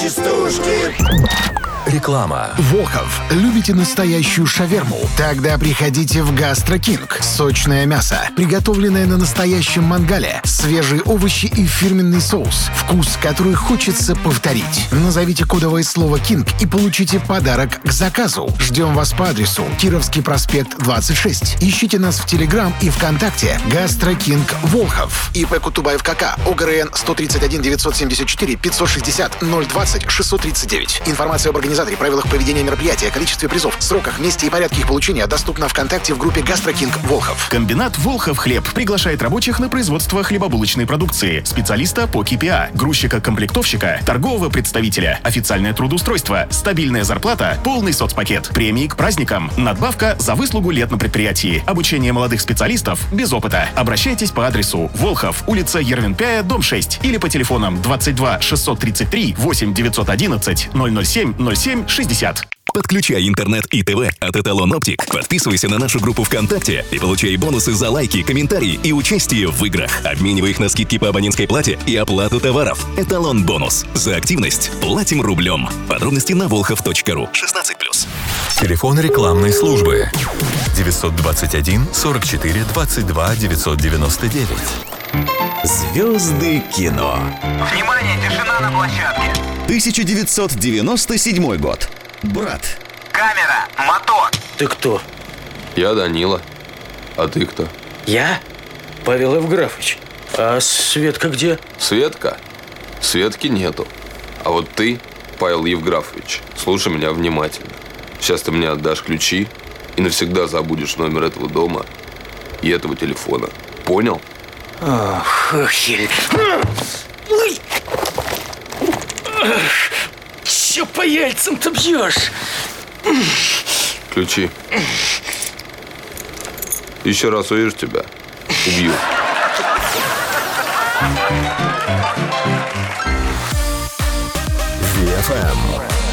частушки. Реклама. Волхов, любите настоящую шаверму? Тогда приходите в Гастро Кинг. Сочное мясо, приготовленное на настоящем мангале, свежие овощи и фирменный соус. Вкус, который хочется повторить. Назовите кодовое слово «Кинг» и получите подарок к заказу. Ждем вас по адресу Кировский проспект, 26. Ищите нас в Телеграм и ВКонтакте. Гастро Кинг Волхов. ИП Кутубаев КК. ОГРН 131 974 560 020 639. Информация об организации, правилах проведения мероприятия, количестве призов, сроках, месте и порядке их получения доступна ВКонтакте в группе «Гастро Кинг Волхов». Комбинат «Волхов Хлеб» приглашает рабочих на производство хлебобулочной продукции, специалиста по КПА, грузчика-комплектовщика, торгового представителя, официальное трудоустройство, стабильная зарплата, полный соцпакет, премии к праздникам, надбавка за выслугу лет на предприятии, обучение молодых специалистов без опыта. Обращайтесь по адресу Волхов, улица Ервенпяя, дом 6 или по телефонам 22 633 8 911 007 07 60. Подключай интернет и ТВ от Эталон Оптик. Подписывайся на нашу группу ВКонтакте и получай бонусы за лайки, комментарии и участие в играх. Обменивай их на скидки по абонентской плате и оплату товаров. Эталон Бонус. За активность платим рублем. Подробности на volhov.ru. 16+. Телефон рекламной службы 921 44 22 999. Звезды кино. Внимание, тишина на площадке. 1997 год. Брат. Камера, мотор. Ты кто? Я Данила. А ты кто? Я? Павел Евграфович. А Светка где? Светка? Светки нету. А вот ты, Павел Евграфович, слушай меня внимательно. Сейчас ты мне отдашь ключи и навсегда забудешь номер этого дома и этого телефона. Понял? Ох, чё по яйцам-то бьешь? Ключи. Еще раз увижу тебя, убью. VFM.